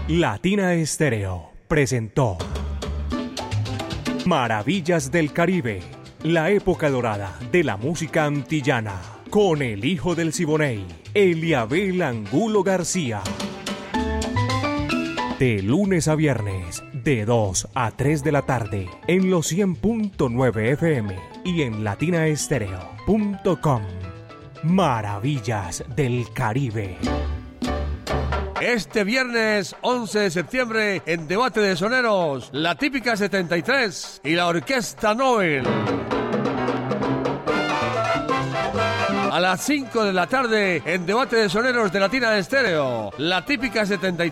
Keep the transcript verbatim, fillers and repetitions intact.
Latina Estéreo presentó Maravillas del Caribe, la época dorada de la música antillana, con el hijo del Siboney, Eliabel Angulo García. De lunes a viernes, de dos a tres de la tarde, en los cien punto nueve F M y en latina estéreo punto com. Maravillas del Caribe. Este viernes once de septiembre, en Debate de Soneros, la Típica setenta y tres y la Orquesta Nobel. A las cinco de la tarde, en Debate de Soneros de Latina Estéreo, la Típica setenta y tres